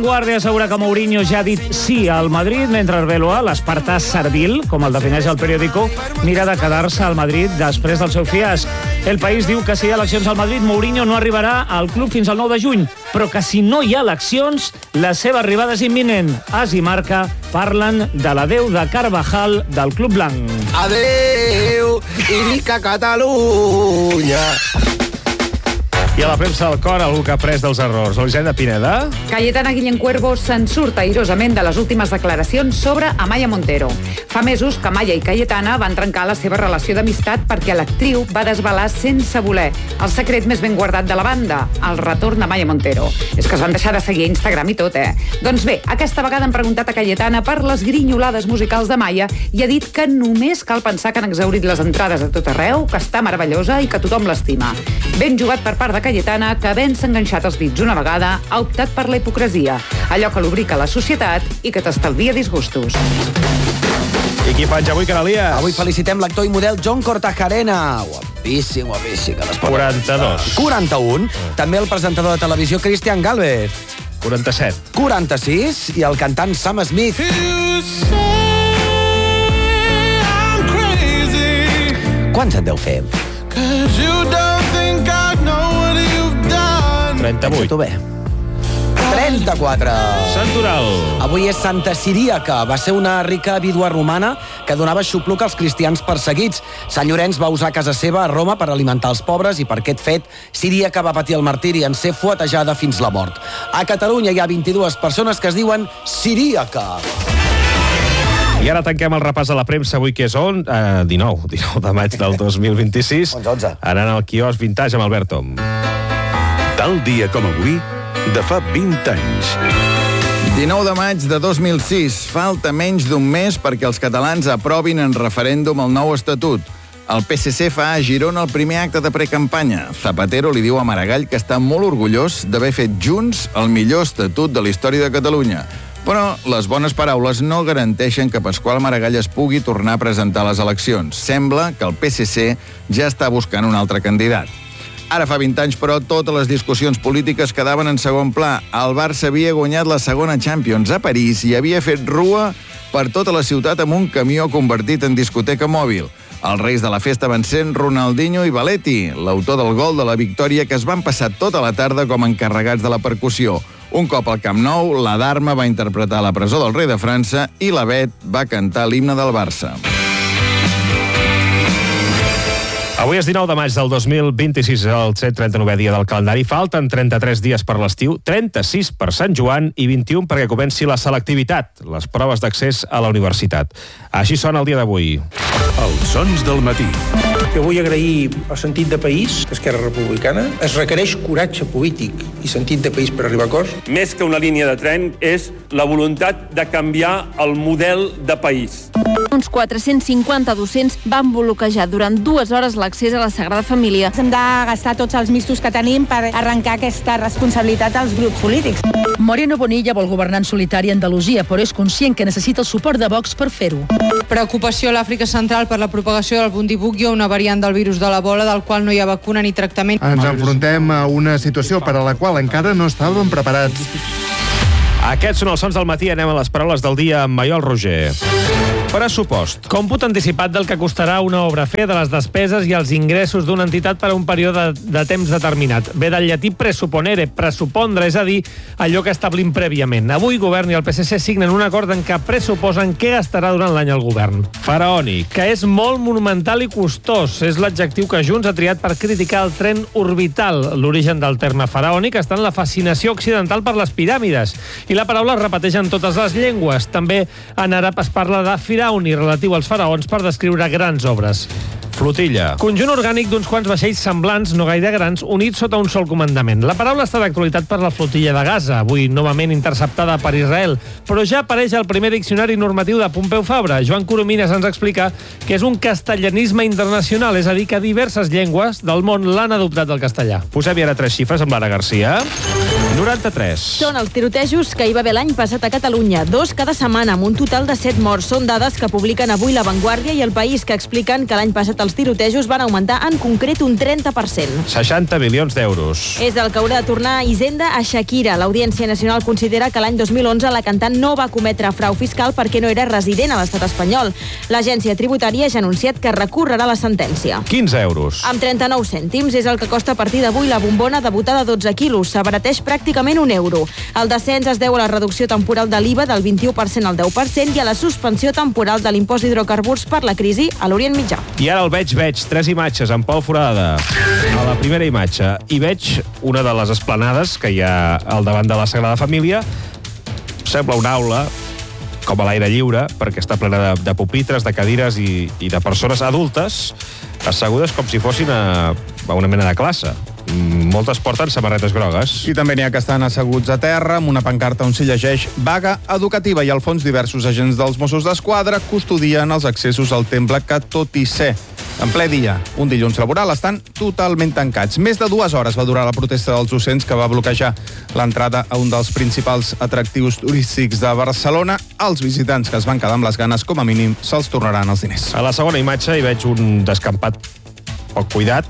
Vanguardia assegura que Mourinho ja ha dit sí al Madrid, mentre Arbeloa, l'espartà servil, com el defineix el periòdico, mira de quedar-se al Madrid després del seu fiasc. El País diu que si hi ha eleccions al Madrid, Mourinho no arribarà al club fins al 9 de juny, però que si no hi ha eleccions, la seva arribada és imminent. As i Marca parlen de l'adeu de Carvajal del Club Blanc. Adeu, Irica Catalunya. I a la premsa del cor, algú que ha pres dels errors. Elisenda Pineda? Cayetana Guillén Cuervo se'n surt airosament de les últimes declaracions sobre Amaya Montero. Fa mesos que Amaya i Cayetana van trencar la seva relació d'amistat perquè l'actriu va desvelar sense voler el secret més ben guardat de la banda, el retorn d'Amaya Montero. És que es van deixar de seguir a Instagram i tot, Doncs bé, aquesta vegada han preguntat a Cayetana per les grinyolades musicals d'Amaya i ha dit que només cal pensar que han exhaurit les entrades a tot arreu, que està meravellosa i que tothom l'estima. Ben jugat per part de Cayetana, que havent-se enganxat els dits una vegada, ha optat per la hipocresia, allò que lubrica la societat i que t'estalvia disgustos. I qui penja avui, Canalia? Avui felicitem l'actor i model John Cortajarena. Guapíssim, guapíssim. 42. 41. També el presentador de televisió Cristian Galvez. 47. 46. I el cantant Sam Smith. Quants en deu fer? 38. Bé. 34. Santoral. Avui és Santa Ciríaca. Va ser una rica vídua romana que donava xupluc als cristians perseguits. Sant Llorenç va usar casa seva a Roma per alimentar els pobres i per aquest fet Ciríaca va patir el martiri en ser fuetejada fins la mort. A Catalunya hi ha 22 persones que es diuen Ciríaca. I ara tanquem el repàs de la premsa avui, que és 19 de maig del 2026. 11. Anant al quiosc Vintage amb Albert Tom. Tal dia com avui, de fa 20 anys. 19 de maig de 2006. Falta menys d'un mes perquè els catalans aprovin en referèndum el nou estatut. El PSC fa a Girona el primer acte de precampanya. Zapatero li diu a Maragall que està molt orgullós d'haver fet junts el millor estatut de la història de Catalunya. Però les bones paraules no garanteixen que Pasqual Maragall es pugui tornar a presentar a les eleccions. Sembla que el PSC ja està buscant un altre candidat. Ara fa 20 anys, però, totes les discussions polítiques quedaven en segon pla. El Barça havia guanyat la segona Champions a París i havia fet rua per tota la ciutat amb un camió convertit en discoteca mòbil. Els reis de la festa van ser Ronaldinho i Valetti, l'autor del gol de la victòria, que es van passar tota la tarda com encarregats de la percussió. Un cop al Camp Nou, la Dharma va interpretar La presó del rei de França i la Bet va cantar l'himne del Barça. Avui és 19 de maig del 2026, el 139è dia del calendari. Falten 33 dies per l'estiu, 36 per Sant Joan i 21 perquè comenci la selectivitat, les proves d'accés a la universitat. Així sona el dia d'avui. Els sons del matí. Jo vull agrair el sentit de país d'Esquerra Republicana. Es requereix coratge polític i sentit de país per arribar a acords. Més que una línia de tren, és la voluntat de canviar el model de país. Uns 450 docents van bloquejar durant 2 hores l'accés a la Sagrada Família. Hem de gastar tots els mistos que tenim per arrencar aquesta responsabilitat als grups polítics. Moreno Bonilla vol governar en solitari a Andalusia, però és conscient que necessita el suport de Vox per fer-ho. Preocupació a l'Àfrica Central per la propagació del bundibugyo, una variant del virus de l'Ebola, del qual no hi ha vacuna ni tractament. Ens enfrontem a una situació per a la qual encara no estàvem preparats. Aquests són els sons del matí. Anem a les paraules del dia amb Maiol Roger. Pressupost. Còmput anticipat del que costarà una obra, fer de les despeses i els ingressos d'una entitat per a un període de temps determinat. Ve del llatí pressuponere, pressupondre, és a dir, allò que establim prèviament. Avui, Govern i el PSC signen un acord en què pressuposen què gastarà durant l'any el govern. Faraònic. Que és molt monumental i costós. És l'adjectiu que Junts ha triat per criticar el tren orbital. L'origen del terme faraònic està en la fascinació occidental per les piràmides. I la paraula es repeteix en totes les llengües. També en àrab es parla de firauni, relatiu als faraons, per descriure grans obres. Flotilla. Conjunt orgànic d'uns quants vaixells semblants, no gaire grans, units sota un sol comandament. La paraula està d'actualitat per la flotilla de Gaza, avui novament interceptada per Israel, però ja apareix al primer diccionari normatiu de Pompeu Fabra. Joan Coromines ens explica que és un castellanisme internacional, és a dir, que diverses llengües del món l'han adoptat del castellà. Posem ara 3 xifres amb Lara Garcia. 93. Són els tirotejos que hi va haver l'any passat a Catalunya, 2 cada setmana, amb un total de 7 morts. Són dades que publiquen avui La Vanguardia i El País, que expliquen que l'any passat els tirotejos van augmentar en concret un 30%. 60 milions d'euros. És el que haurà de tornar a Hisenda a Shakira. L'Audiència Nacional considera que l'any 2011 la cantant no va cometre frau fiscal perquè no era resident a l'estat espanyol. L'agència tributària ja ha anunciat que recorrerà la sentència. 15 euros. Amb 39 cèntims és el que costa a partir d'avui la bombona de botada de 12 quilos. S'abarateix pràcticament un euro. El descens es deu a la reducció temporal de l'IVA del 21% al 10% i a la suspensió temporal de l'impost d'hidrocarburs per la crisi a l'Orient Mitjà. I ara el veig, 3 imatges amb Pol Forada. A la primera imatge hi veig una de les esplanades que hi ha al davant de la Sagrada Família. Sembla una aula com a l'aire lliure, perquè està plena de pupitres, de cadires i de persones adultes assegudes com si fossin a una mena de classe. Moltes porten samarretes grogues. I també n'hi ha que estan asseguts a terra amb una pancarta on s'hi llegeix vaga educativa i al fons diversos agents dels Mossos d'Esquadra custodien els accessos al temple que, tot i ser en ple dia, un dilluns laboral, estan totalment tancats. Més de 2 hores va durar la protesta dels docents que va bloquejar l'entrada a un dels principals atractius turístics de Barcelona. Els visitants que es van quedar amb les ganes, com a mínim, se'ls tornaran els diners. A la segona imatge hi veig un descampat poc cuidat.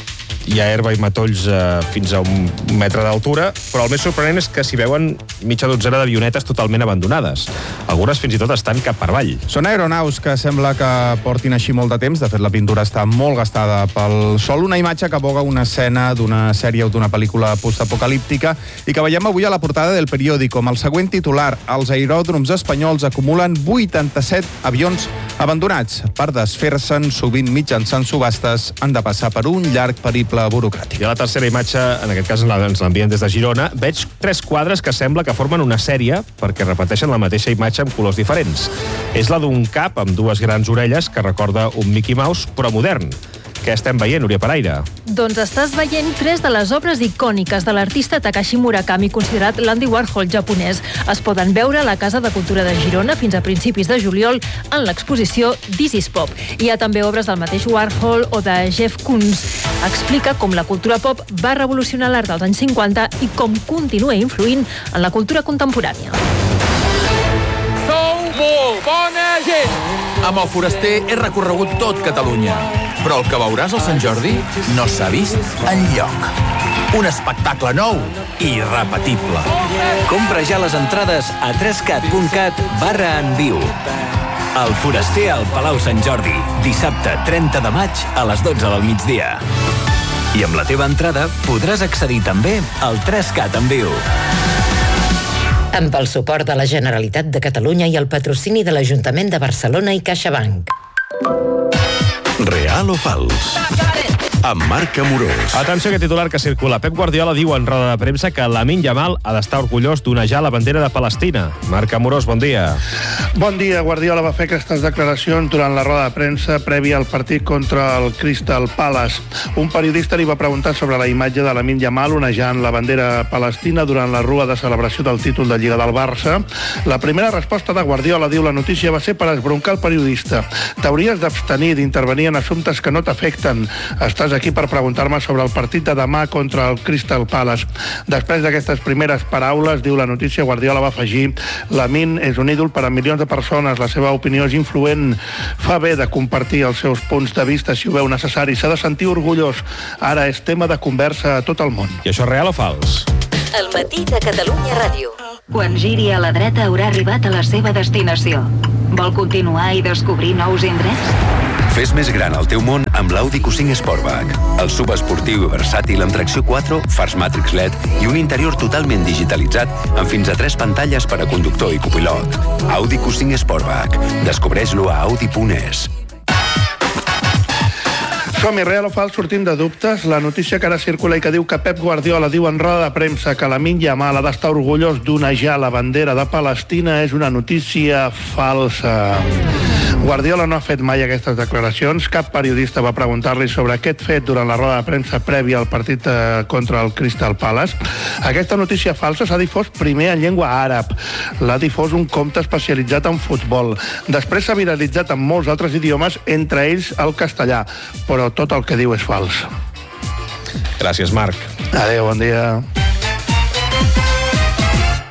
Hi ha herba i matolls fins a 1 metre d'altura, però el més sorprenent és que s'hi veuen mitja dotzena d'avionetes totalment abandonades. Algunes fins i tot estan cap per avall. Són aeronaus que sembla que portin així molt de temps. De fet, la pintura està molt gastada pel sol. Una imatge que aboga una escena d'una sèrie o d'una pel·lícula postapocalíptica i que veiem avui a la portada del Periódico amb el següent titular: els aeròdroms espanyols acumulen 87 avions abandonats. Per desfer-se'n, sovint mitjançant subhastes, han de passar per un llarg periple burocràtic. I a la tercera imatge, en aquest cas ens l'envien des de Girona, veig 3 quadres que sembla que formen una sèrie perquè repeteixen la mateixa imatge amb colors diferents. És la d'un cap amb 2 grans orelles que recorda un Mickey Mouse, però modern. Què estem veient, Núria Paraire? Doncs estàs veient 3 de les obres icòniques de l'artista Takashi Murakami, considerat l'Andy Warhol japonès. Es poden veure a la Casa de Cultura de Girona fins a principis de juliol en l'exposició This is Pop. Hi ha també obres del mateix Warhol o de Jeff Koons. Explica com la cultura pop va revolucionar l'art dels anys 50 i com continua influint en la cultura contemporània. Sou molt bona gent! Amb el Foraster he recorregut tot Catalunya, però el que veuràs al Sant Jordi no s'ha vist enlloc. Un espectacle nou i irrepetible. Compra ja les entrades a 3cat.cat/enviu. El Foraster al Palau Sant Jordi, dissabte 30 de maig a les 12 del migdia. I amb la teva entrada podràs accedir també al 3Cat en viu. Amb el suport de la Generalitat de Catalunya i el patrocini de l'Ajuntament de Barcelona i CaixaBank. Real o fals? Amb Marc Amorós. Atenció a aquest titular que circula. Pep Guardiola diu en roda de premsa que Lamine Yamal ha d'estar orgullós d'onejar la bandera de Palestina. Marc Amorós, bon dia. Bon dia. Guardiola va fer aquestes declaracions durant la roda de premsa prèvia al partit contra el Crystal Palace. Un periodista li va preguntar sobre la imatge de Lamine Yamal onejant la bandera palestina durant la rua de celebració del títol de Lliga del Barça. La primera resposta de Guardiola, diu la notícia, va ser per esbroncar el periodista. T'hauries d'abstenir d'intervenir en assumptes que no t'afecten. Estàs aquí per preguntar-me sobre el partit de demà contra el Crystal Palace. Després d'aquestes primeres paraules, diu la notícia, Guardiola va afegir: Lamine és un ídol per a milions de persones, la seva opinió és influent, fa bé de compartir els seus punts de vista si ho veu necessari, s'ha de sentir orgullós, ara és tema de conversa a tot el món. I això és real o fals? El matí de Catalunya Ràdio. Quan giri a la dreta haurà arribat a la seva destinació. Vol continuar i descobrir nous indrets? Fes més gran el teu món amb l'Audi Q5 Sportback. El subesportiu i versàtil amb tracció 4, fars Matrix LED i un interior totalment digitalitzat amb fins a 3 pantalles per a conductor i copilot. Audi Q5 Sportback. Descobreix-lo a audi.es. Som-hi, real o fals, sortint de dubtes. La notícia que ara circula i que diu que Pep Guardiola diu en roda de premsa que Lamine Yamal ha d'estar orgullós d'onejar la bandera de Palestina és una notícia falsa. Guardiola no ha fet mai aquestes declaracions. Cap periodista va preguntar-li sobre aquest fet durant la roda de premsa prèvia al partit contra el Crystal Palace. Aquesta notícia falsa s'ha difós primer en llengua àrab. L'ha difós un compte especialitzat en futbol. Després s'ha viralitzat en molts altres idiomes, entre ells el castellà. Però tot el que diu és fals. Gràcies, Marc. Adéu, bon dia.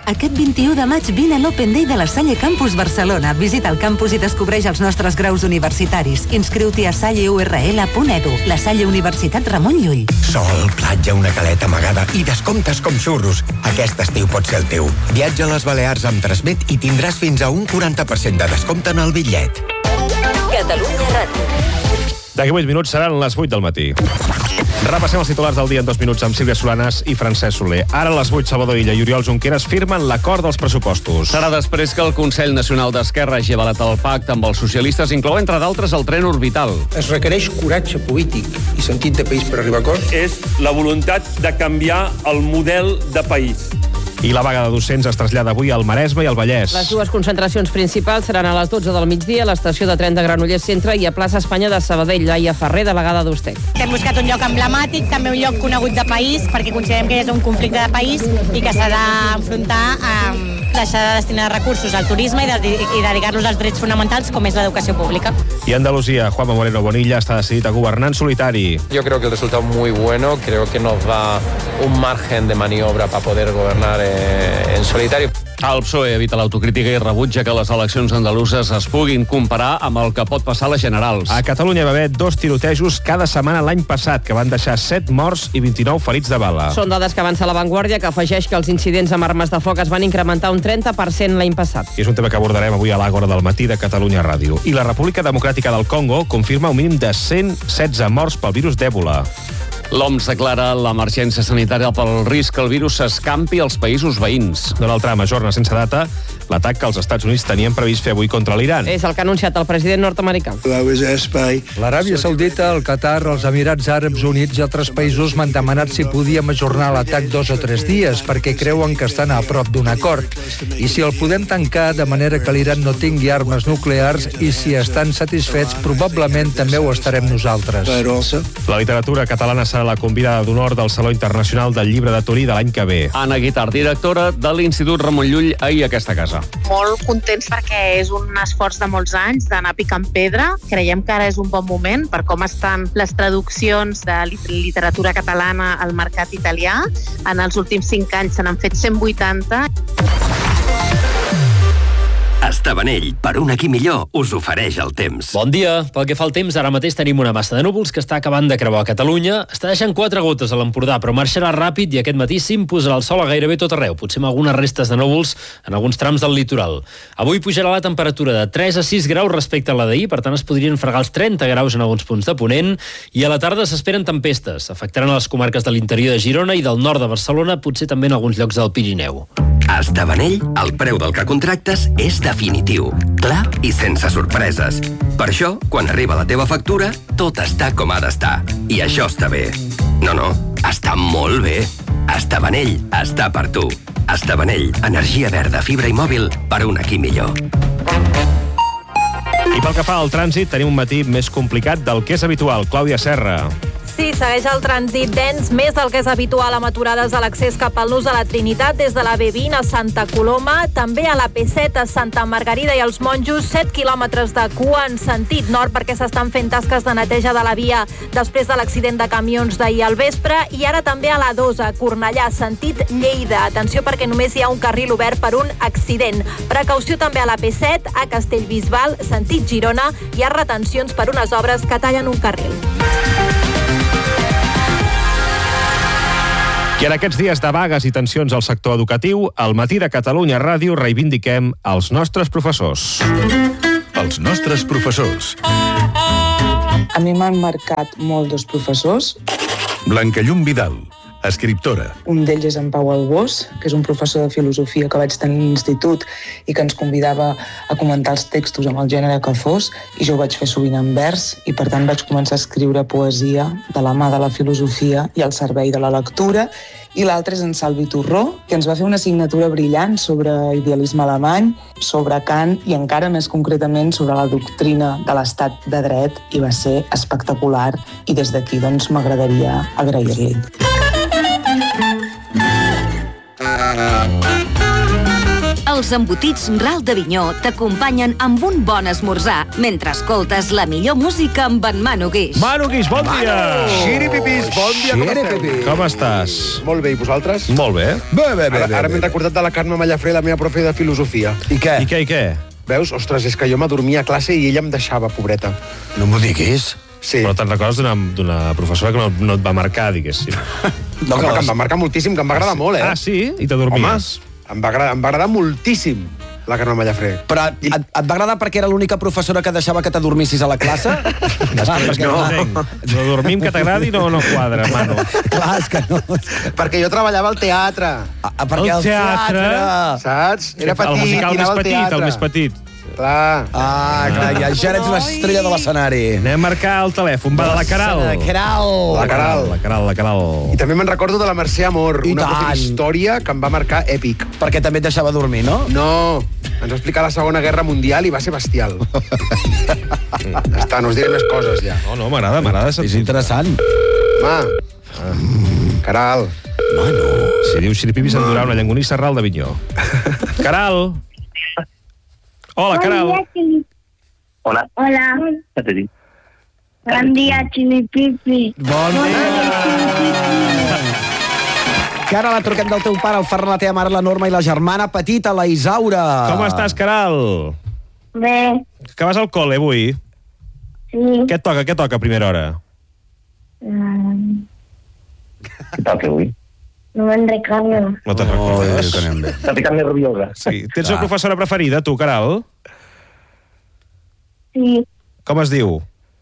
Aquest 21 de maig vine a l'Open Day de la Salle Campus Barcelona. Visita el campus i descobreix els nostres graus universitaris. Inscriu-t'hi a salleurl.edu. La Salle Universitat Ramon Llull. Sol, platja, una caleta amagada i descomptes com xurros. Aquest estiu pot ser el teu. Viatja a les Balears amb Transmet i tindràs fins a un 40% de descompte en el bitllet. Catalunya Ràdio. D'aquí 8 minuts seran les 8 del matí. Repassem els titulars del dia en 2 minuts amb Sílvia Solanas i Francesc Soler. Ara a les 8, Salvador Illa i Oriol Junqueras firmen l'acord dels pressupostos. Serà després que el Consell Nacional d'Esquerra hagi avalat el pacte amb els socialistes, inclou, entre d'altres, el tren orbital. Es requereix coratge polític i sentit de país per arribar a acords. És la voluntat de canviar el model de país. I la vaga de docents es trasllada avui al Maresme i al Vallès. Les dues concentracions principals seran a les 12 del migdia a l'estació de tren de Granollers Centre i a plaça Espanya de Sabadell. Laia Ferrer, delegada d'Ustec. Hem buscat un lloc emblemàtic, també un lloc conegut de país, perquè considerem que és un conflicte de país i que s'ha d'enfrontar amb deixar de destinar recursos al turisme i dedicar-los als drets fonamentals, com és l'educació pública. I Andalusia, Juanma Moreno Bonilla està decidit a governar en solitari. Yo creo que el resultado es muy bueno, creo que nos da un margen de maniobra para poder gobernar en solitario. El PSOE evita l'autocrítica i rebutja que les eleccions andaluses es puguin comparar amb el que pot passar a les generals. A Catalunya va haver 2 tirotejos cada setmana l'any passat, que van deixar 7 morts i 29 ferits de bala. Són dades que avança La Vanguardia, que afegeix que els incidents amb armes de foc es van incrementar un 30% l'any passat. I és un tema que abordarem avui a l'Àgora del matí de Catalunya Ràdio. I la República Democràtica del Congo confirma un mínim de 116 morts pel virus d'Èbola. L'OMS declara l'emergència sanitària pel risc que el virus s'escampi als països veïns. Donald Trump ajorna sense data l'atac que els Estats Units tenien previst fer avui contra l'Iran. És el que ha anunciat el president nord-americà. L'Aràbia Saudita, el Qatar, els Emirats Àrabs Units i altres països m'han demanat si podíem ajornar l'atac 2 o 3 dies perquè creuen que estan a prop d'un acord. I si el podem tancar de manera que l'Iran no tingui armes nuclears i si estan satisfets, probablement també ho estarem nosaltres. La literatura catalana serà la convidada d'honor del Saló Internacional del Llibre de Torí de l'any que ve. Anna Guitart, directora de l'Institut Ramon Llull, ahir a aquesta casa. Molt contents perquè és un esforç de molts anys d'anar picant pedra. Creiem que ara és un bon moment per com estan les traduccions de literatura catalana al mercat italià. En els últims 5 anys se n'han fet 180. Estavanell, per un aquí millor, us ofereix el temps. Bon dia. Pel que fa al temps, ara mateix tenim una massa de núvols que està acabant de creuar Catalunya. Està deixant 4 gotes a l'Empordà, però marxarà ràpid i aquest matí s'imposarà el sol a gairebé tot arreu, potser amb algunes restes de núvols en alguns trams del litoral. Avui pujarà la temperatura de 3 a 6 graus respecte a la d'ahir, per tant es podrien fregar els 30 graus en alguns punts de Ponent, i a la tarda s'esperen tempestes. Afectaran a les comarques de l'interior de Girona i del nord de Barcelona, potser també en alguns llocs del Pirineu. A Estavanell, el preu del que contractes és definitiu, clar i sense sorpreses. Per això, quan arriba la teva factura, tot està com ha d'estar. I això està bé. No, està molt bé. Estavanell està per tu. Estavanell, energia verda, fibra i mòbil per un aquí millor. I pel que fa al trànsit, tenim un matí més complicat del que és habitual. Clàudia Serra. Sí, segueix el trànsit dens, més del que és habitual amb aturades a l'accés cap al nus de la Trinitat des de la B20 a Santa Coloma, també a la P7 a Santa Margarida i els Monjos, 7 quilòmetres de cua en sentit nord perquè s'estan fent tasques de neteja de la via després de l'accident de camions d'ahir al vespre, i ara també a la 2 a Cornellà, sentit Lleida. Atenció perquè només hi ha un carril obert per un accident. Precaució també a la P7 a Castellbisbal, sentit Girona, hi ha retencions per unes obres que tallen un carril. I en aquests dies de vagues i tensions al sector educatiu, al matí de Catalunya Ràdio reivindiquem els nostres professors. Els nostres professors. A mi m'han marcat molt 2 professors. Blanca Llum Vidal, escriptora. Un d'ells és en Pau Albós, que és un professor de filosofia que vaig tenir a l'institut i que ens convidava a comentar els textos amb el gènere que fos, i jo ho vaig fer sovint en vers, i per tant vaig començar a escriure poesia de la mà de la filosofia i al servei de la lectura. I l'altre és en Salvi Torró, que ens va fer una assignatura brillant sobre idealisme alemany, sobre Kant i encara més concretament sobre la doctrina de l'estat de dret, i va ser espectacular, i des d'aquí doncs m'agradaria agrair-li. El Els embotits Ral d'Avinyó t'acompanyen amb un bon esmorzar mentre escoltes la millor música amb en Manu Guix. Manu Guix, bon dia! Xiripipis, bon dia, com esteu? Com estàs? Molt bé, i vosaltres? Molt bé. Ara m'he recordat de la Carme Mallafré, la meva profe de filosofia. I què? I què? Veus? Ostres, és que jo m'adormia a classe i ella em deixava, pobreta. No m'ho diguis. Sí. Però te'n recordes d'una professora que no et va marcar, diguéssim. No, que em va marcar moltíssim, que em va agradar molt, Ah, sí? I t'adormies? Home, em va agradar moltíssim la Carme Mallafré. Però et va agradar perquè era l'única professora que deixava que t'adormissis a la classe? És que no entenc. No dormim que t'agradi no quadra, Manu. Clar, és que no. Perquè jo treballava al teatre. Perquè el teatre... Saps? Era petit, el musical anava al teatre. El més petit. Clar. Clar, ja eres l'estrella de l'escenari. Anem a marcar el telèfon, va, de la Caral. La Caral. I també me'n recordo de la Mercè Amor, una cosa d'història que em va marcar èpic. Perquè també et deixava dormir, no? No, ens va explicar la Segona Guerra Mundial i va ser bestial. Ja està, no us diré més coses, ja. No, m'agrada. És interessant. Caral. Manu. Si diu xiripipis em durà una llangonissa Ral d'Avinyó. Caral. Hola, Caral. Hola. Hola. Ja t'he dit. Bon dia, Xilipipi. Bon dia. Caral, la truquem del teu pare, el Ferran, la teva mare, la Norma i la germana petita, la Isaura. Com estàs, Caral? Bé. Que vas al col·le avui? Sí. Què et toca a primera hora? Què toca avui? No me'n recordo. No te'n recordes? Està picant nerviosa. Sí. Tens una professora preferida, tu, Caral? Sí. Com es diu?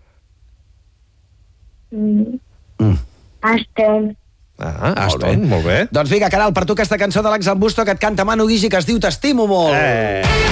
Aston. Aston, molt bé. Doncs vinga, Caral, per tu aquesta cançó de l'Àngel Busto que et canta Manu Guix i que es diu T'estimo molt.